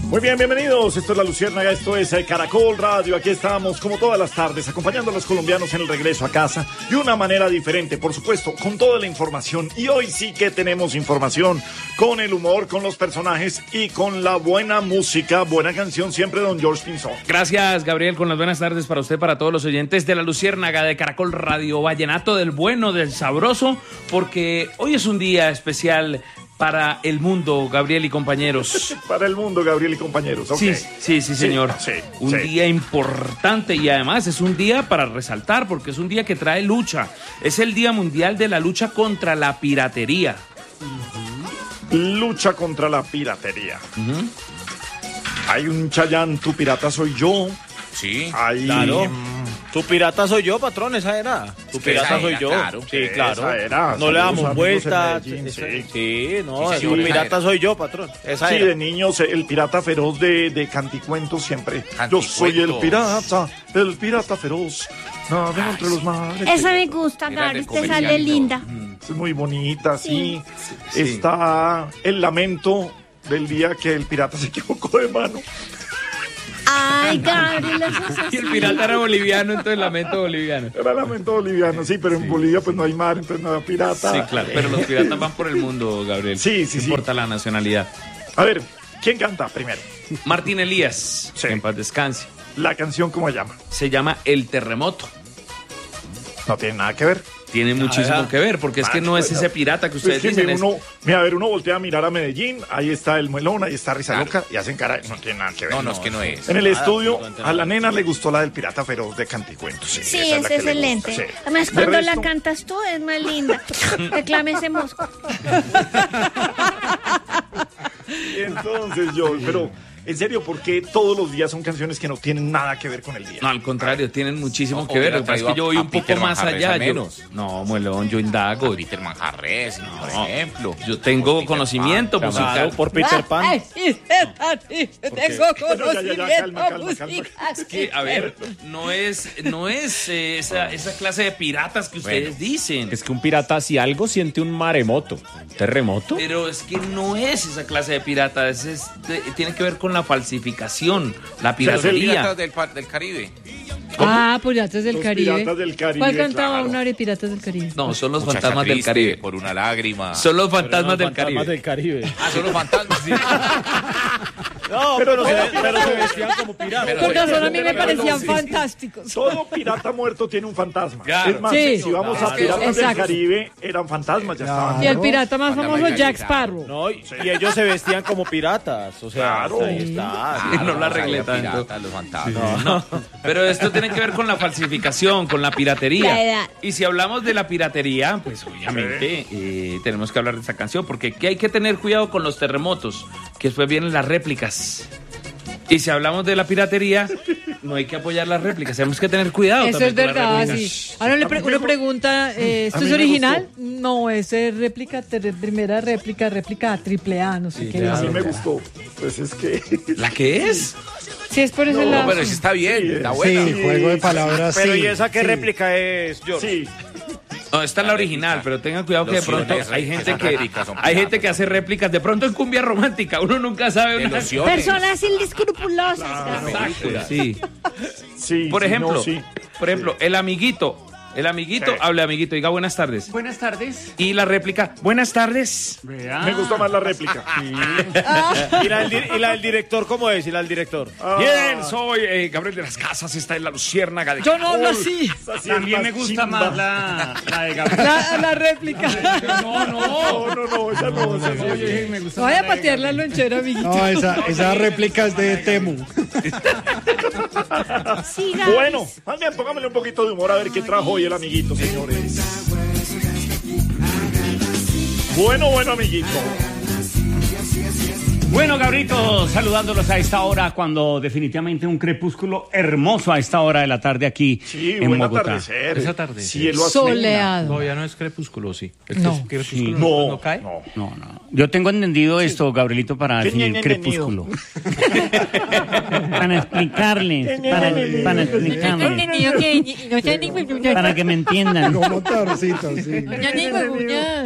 Muy bien, bienvenidos. Esto es La Luciérnaga, esto es Caracol Radio. Aquí estamos, como todas las tardes, acompañando a los colombianos en el regreso a casa de una manera diferente, por supuesto, con toda la información. Y hoy sí que tenemos información, con el humor, con los personajes y con la buena música, buena canción siempre, don George Pinzón. Gracias, Gabriel, con las buenas tardes para usted, para todos los oyentes de La Luciérnaga de Caracol Radio. Vallenato del bueno, del sabroso, porque hoy es un día especial para el mundo, Gabriel y compañeros. Para el mundo, Gabriel y compañeros. Okay. Sí, señor. Sí, un día importante y además es un día para resaltar porque es un día que trae lucha. Es el Día Mundial de la Lucha contra la Piratería. Lucha contra la piratería. Hay un Chayán, tu pirata soy yo. Sí, claro. Tu pirata soy yo, patrón, esa era. Tu pirata soy yo. Claro. Sí, claro. Esa era. No le damos vueltas. Sí, tu pirata soy yo, patrón. Esa era. de niños, el pirata feroz de Canticuentos siempre. Yo soy el pirata feroz. Navego entre los mares. Esa me gusta, Gabriel, te sale linda. Es muy bonita, sí. Está el lamento del día que el pirata se equivocó de mano. Ay, Gabriel, eso es así. Y el pirata era boliviano, entonces lamento boliviano. Era lamento boliviano, sí, pero en Bolivia pues no hay mar, entonces no hay pirata. Sí, claro, pero los piratas van por el mundo, Gabriel. Sí. No importa la nacionalidad. A ver, ¿quién canta primero? Martín Elías, Sí. en paz descanse. La canción, ¿cómo se llama? Se llama El Terremoto. No tiene nada que ver. Tiene muchísimo que ver, porque es que no es ese pirata que ustedes dicen. Uno voltea a mirar a Medellín, ahí está el Muelón, ahí está Risa Loca, y hacen cara, no tiene nada que ver. No, es que no es. En el estudio, a la nena le gustó la del pirata feroz de Canticuentos. Sí, esa es la que le excelente. gusta, sí. Además, De cuando resto, la cantas tú es más linda. Reclame ese mosco. Entonces pero en serio, ¿por qué todos los días son canciones que no tienen nada que ver con el día? No, al contrario, tienen muchísimo No, que ver. hubiera Lo que pasa es que traído yo voy a un poco Peter más Manjarres allá. al menos. No, Muelón, yo indago. Peter Manjarres, por ejemplo. Yo tengo Peter conocimiento Pan, musical. Claro, por Peter Pan. Ay, tengo conocimiento calma. musical. Es que, a ver, no es esa clase de piratas que ustedes dicen. Es que un pirata, si algo, siente un maremoto, un terremoto. Pero es que no es esa clase de pirata. Tiene que ver con la falsificación, la Los piratería. piratas del Caribe. Piratas del Los Caribe. Piratas del Caribe, ¿Cuál cantaba claro. una de Piratas del Caribe? No, son los Muchacha fantasmas del triste, Caribe. Por una lágrima. Son los fantasmas Los del Caribe. del Caribe. Son los fantasmas, sí. No, pero se vestían como piratas. Con razón a mí me pero parecían sí. fantásticos. Todo pirata muerto tiene un fantasma. Claro. Es más, Sí. si vamos a Claro. Piratas del Exacto. Caribe, eran fantasmas, ya estaban. Y el pirata más Fantasma famoso, del Jack Caribe, Sparrow. No, y ellos se vestían como piratas. O sea, Claro. ahí está. No la arreglé Los tanto. piratas, los fantasmas. Pero esto tiene que ver con la falsificación, con la La piratería. edad. Y si hablamos de la piratería, pues obviamente tenemos que hablar de esta canción, porque aquí hay que tener cuidado con los terremotos, que después vienen las réplicas. Y si hablamos de la piratería, no hay que apoyar las réplicas, tenemos que tener cuidado. Eso también es con las verdad, réplicas. sí. Ahora uno pregunta, ¿esto A mí es me original? No, es réplica, primera réplica, triple A, no sé qué. A mí es. me gustó. Pues es que... ¿La qué es? Sí, es por ese No, lado. pero sí está bien, está buena. Sí, juego de palabras. Pero sí, ¿y esa qué sí. réplica es, George? Sí, No, esta es la original, pero tengan cuidado que de pronto Lociones, hay gente esas que réplicas son hay gente piratas. que hace réplicas, de pronto en cumbia romántica, uno nunca sabe De una lociones. Personas inescrupulosas. Exacto, sí. sí. Por sí, ejemplo, no, sí. el amiguito, hable amiguito, diga buenas tardes. Buenas tardes. Y la réplica, buenas tardes. Me gustó más la réplica. ¿Y la del director cómo es? ¿Y la del director? Bien, soy Gabriel de las Casas, está en la Luciérnaga de Yo no hablo Caracol. así. También me gusta más la de Gabriel. La réplica. No, esa no. esa no. Oye, me gusta No vaya a más la de patear la lonchera, amiguito. No, esa réplica es de Temu. Sí, Gabriel. Bueno, más bien, póngamele un poquito de humor a ver qué trajo hoy el amiguito, señores. Bueno, amiguito. Bueno, Gabrito, saludándolos a esta hora, cuando definitivamente un crepúsculo hermoso a esta hora de la tarde aquí Sí, en buen Bogotá. atardecer. Esa tarde. Cielo azul. Soleado. No, ya no es crepúsculo, sí. No. Crepúsculo No, cae. no. No. Yo tengo entendido esto, Gabrielito, para ¿Qué definir ñe, ñe, crepúsculo. Para explicarles, para explicarles, para que me entiendan. Como torcito, sí.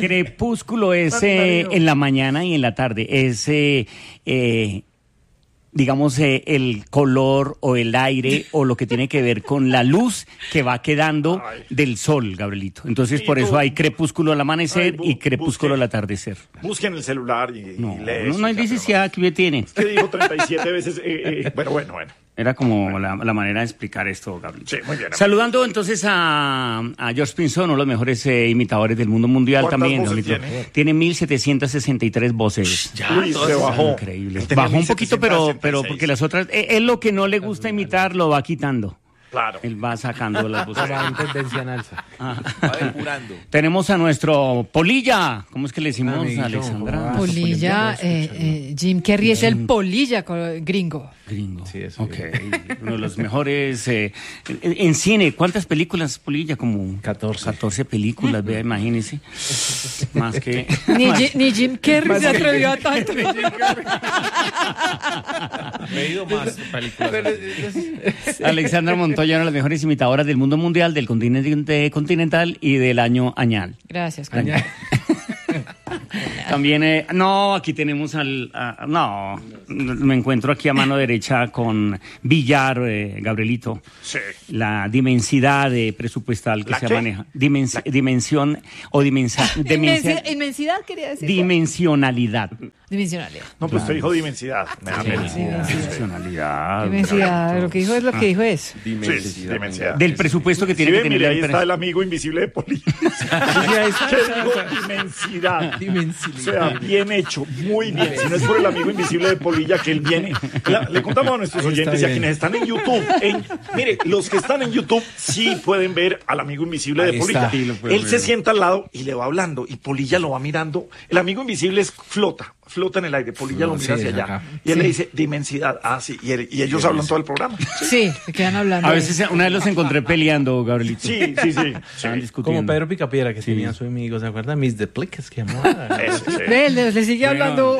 Crepúsculo es en la mañana y en la tarde. Es digamos, el color o el aire o lo que tiene que ver con la luz que va quedando del sol, Gabrielito. Entonces, por eso hay crepúsculo al amanecer y crepúsculo al atardecer. Busquen el celular y No leen. hay necesidad que tiene. ¿Qué dijo 37 veces? Bueno. Era como la manera de explicar esto, Gabriel. Sí, muy bien. Saludando entonces a George Pinzón, uno de los mejores imitadores del mundo mundial ¿Cuántas también. voces Gabrielito. tiene? Tiene 1763 voces. Uy, se bajó. Increíble. Tenía Bajó un poquito, pero 1766. porque las otras, él lo que no le gusta imitar lo va quitando. Claro. Él va sacando las voces. Va depurando. Tenemos a nuestro Polilla. ¿Cómo es que le decimos a Alexandra? Polilla, Jim Carrey es el polilla gringo. Gringo. Sí, eso. Ok. Uno de los mejores en cine. ¿Cuántas películas, Polilla? Como 14 películas, vea, imagínese. Más que... Ni Jim Carrey se atrevió a tanto. Me he ido más películas. Alexandra Montoya, una de las mejores imitadoras del mundo mundial, del continente continental y del año añal. Gracias. También, aquí tenemos me encuentro aquí a mano derecha con Villar, Gabrielito. Sí. La dimensidad presupuestal que ¿La se qué? maneja. Dimensión o Inmensidad quería decir. dimensionalidad. Dimensionalidad. No, pues usted dijo dimensidad. Dimensionalidad. Dimensidad. Lo que dijo es lo que dijo es. Sí, dimensidad. Del presupuesto que Sí, tiene que ve, tener mire, la ahí empresa. está el amigo invisible de Poli. ¿Qué digo? Dimensidad. O sea, bien hecho, muy bien. Si no es por el amigo invisible de Polilla que él viene. Le contamos a nuestros oyentes y a quienes están en YouTube. Mire, los que están en YouTube sí pueden ver al amigo invisible de Polilla. Sí, lo pueden Él ver. se sienta al lado y le va hablando y Polilla lo va mirando. El amigo invisible flota en el aire. Polilla lo mira hacia allá. Y él le dice dimensidad. Ah, sí. Y ellos hablan todo el programa. Sí, se quedan hablando. A veces, una vez los encontré peleando, Gabrielito. Sí. Estaban discutiendo. Como Pedro Picapiedra, que tenía a su amigo, ¿se acuerdan? Mis deplicas que llamaba. Ve, le sigue hablando.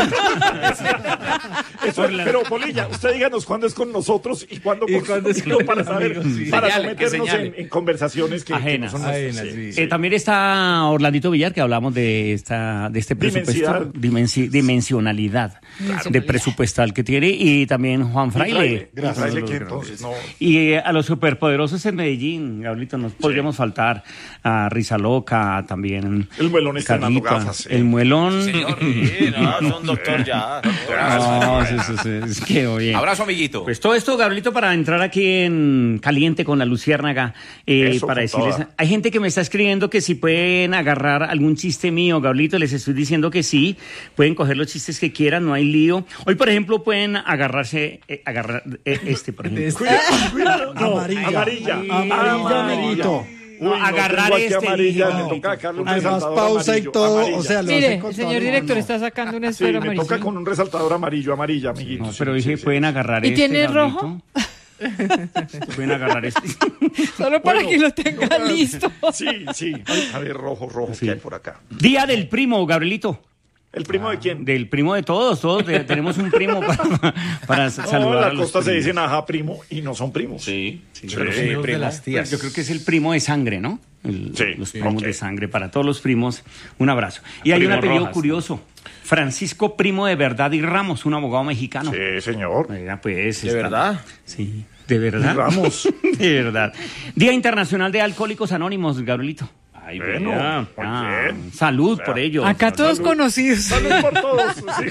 Eso, pero Polilla, usted díganos cuándo es con nosotros y cuándo con cuándo es nosotros para saber, para no Señale, que meternos señale. en conversaciones que Ajenas. no son nuestras. Sí. También está Orlandito Villar, que hablamos de este presupuesto, dimensionalidad de presupuestal que tiene, y también Juan Fraile. Fraile que entonces no. Y a los superpoderosos en Medellín, Gabrielito, nos podríamos faltar a Risa Loca, también. El muelón está dando Carlita, gafas. Sí. El muelón. Señor, es un doctor ya. No, es que oye. Abrazo, amiguito. Pues todo esto, Gabrielito, para entrar aquí en caliente con la Luciérnaga, Eso, para con decirles, toda. hay gente que me está escribiendo que si pueden agarrar algún chiste mío, Gabrielito, les estoy diciendo que sí, pueden coger los chistes que quieran, no hay lío. Hoy, por ejemplo, pueden agarrarse, por ejemplo. Cuidado. No, Amarilla. Amarilla. Uy, agarrar tengo aquí este, amarilla, dije, me toca sacarle un Además, resaltador pausa y amarillo, todo. amarilla. O sea, lo hace Mire, con señor todo el director, mundo. está sacando una Sí, esfera me amarilla. toca con un resaltador amarilla, amiguito. No, Sí, pero sí, dije, sí, pueden sí. agarrar ¿Y este, tiene Gabrielito. rojo? Pueden agarrar este. Solo para Bueno. que lo tenga listo. Sí. A ver, rojo, Sí. ¿qué hay por acá? Día del primo, Gabrielito. ¿El primo de quién? Del primo de todos tenemos un primo para No, saludar en a la los costa se primos. dicen ajá primo y no son primos. Sí. Primos de las tías. Yo creo que es el primo de sangre, ¿no? Sí, Los primos ok. de sangre. Para todos los primos, un abrazo. Y hay Primo un apellido Rojas. curioso. Francisco Primo de Verdad y Ramos, un abogado mexicano. Sí, señor. Oiga, pues, ¿De verdad? Sí, de verdad. Y Ramos. De verdad. Día Internacional de Alcohólicos Anónimos, Gabrielito. Ay, Bueno, vea. muy bien. Salud por ello. Acá todos conocidos. Salud por todos. Sí.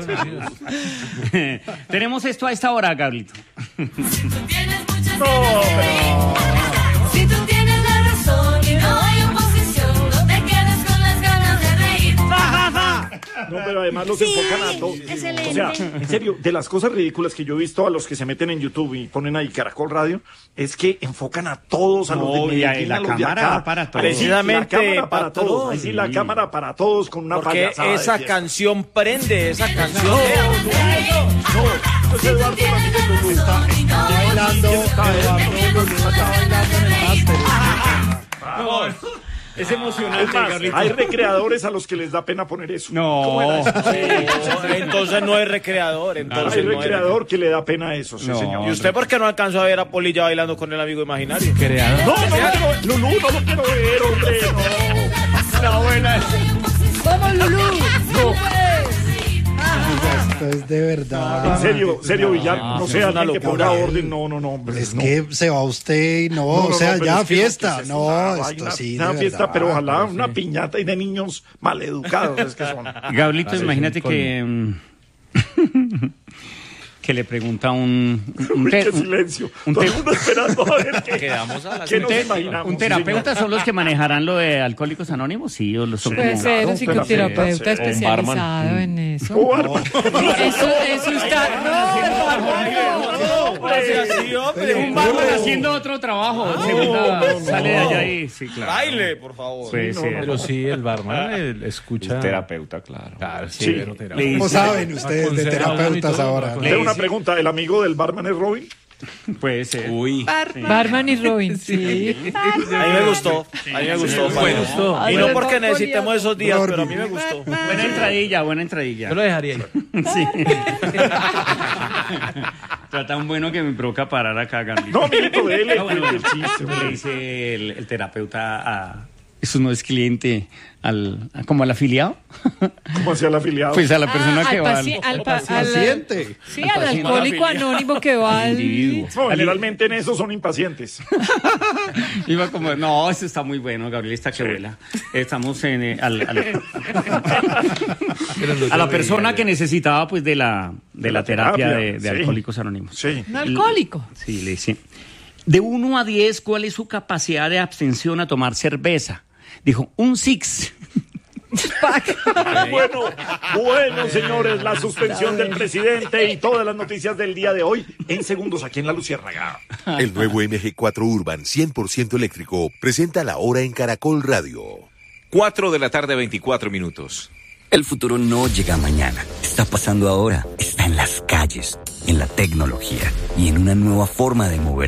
Tenemos esto a esta hora, Gabrielito. Si tú tienes la razón y no hay oposición, no te quedes con las ganas de reír. No, pero además los enfocan a todos. excelente. O sea, en serio, de las cosas ridículas que yo he visto a los que se meten en YouTube y ponen ahí Caracol Radio, es que enfocan a todos, a los de No, y Medellín, la a los de cámara acá. va para todos. Precisamente, la cámara para patrón. todos. Es decir, la cámara para todos con una Porque payasada de esa fiesta. canción prende, esa canción. Entonces Eduardo Ramírez Lulú está Bailando, Eduardo Lulú está bailando en el máster. Es Es emocionante, más, Gabrielito. hay recreadores a los que les da pena poner eso. No. ¿Cómo era eso? Entonces no es recreador, entonces Hay no es recreador que le da pena eso, sí, No. señor. ¿Y usted por qué no alcanzó a ver a Polilla bailando con el amigo imaginario? Creado. No, no lo quiero ver. Lulú, no lo quiero ver, hombre. No. La buena. ¡Vamos, Lulú! esto es de verdad. En serio, Villar, no es sea una alguien que locura. ponga orden. No, hombre. Es no. que se va usted y no, o sea, pero ya es que fiesta. que es No, una esto vaina, sí. una de fiesta, verdad, pero ojalá sí. una piñata y de niños maleducados. Es que son. Gablito, Claro, imagínate es un que que le pregunta Uy, qué silencio. Todo el mundo esperando a ver qué. Quedamos a las ¿Qué nos imaginamos? un Sí, terapeuta señor. son los que manejarán lo de Alcohólicos Anónimos, sí, o los son Puede como- ser un un psicoterapeuta terapeuta, especializado en eso. Oh, Armando. Eso está. un barman haciendo otro trabajo, segunda, sale de allá y sí, claro. Baile, por favor. Puede ser. Pero sí, el barman escucha. Es terapeuta, claro. Claro, Sí. severo terapeuta. Le ¿Cómo dice- saben ustedes de terapeutas ahora? Le hago una pregunta. ¿El amigo del barman es Robin? Puede ser. Uy. Barman y Robin, sí. A mí me gustó. A mí me gustó. Bueno, Y no porque necesitemos esos días, pero a mí me gustó. Buena entradilla. Yo lo dejaría ahí. Sí. Está tan bueno que me provoca parar acá, Gambito. No, amiguito, dele. Ah, bueno, el chiste, le hombre. dice el terapeuta a... Eso no es cliente, como al afiliado. ¿Cómo hacía el afiliado? Pues a la persona que va al Paciente. Sí, al alcohólico anónimo que va al individuo. No, generalmente en eso son impacientes. Iba como, no, eso está muy bueno, Gabriel está que vuela. Estamos en a la persona que necesitaba pues de la terapia de sí. Alcohólicos Anónimos. Sí. un alcohólico. Sí, le dice, de 1 a 10, ¿cuál es su capacidad de abstención a tomar cerveza? Dijo, un 6. Bueno, señores, la suspensión del presidente y todas las noticias del día de hoy en segundos aquí en La Luciérnaga. El nuevo MG4 Urban 100% eléctrico presenta la hora en Caracol Radio. 4 de la tarde, 24 minutos. El futuro no llega mañana, está pasando ahora, está en las calles, en la tecnología y en una nueva forma de mover